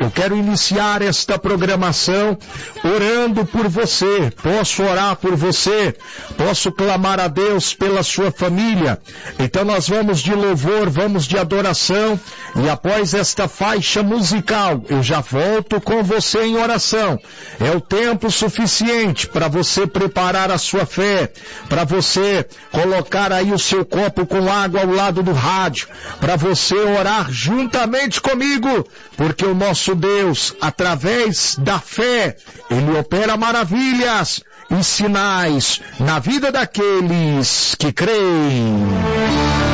Eu quero iniciar esta programação orando por você. Posso orar por você, posso clamar a Deus pela sua família. Então nós vamos de louvor, vamos de adoração, e após esta faixa musical, eu já volto com você em oração. É o tempo suficiente para você preparar a sua fé, para você colocar aí o seu copo com água ao lado do rádio, para você orar juntamente comigo, porque o nosso Deus, através da fé, Ele opera maravilhas e sinais na vida daqueles que creem.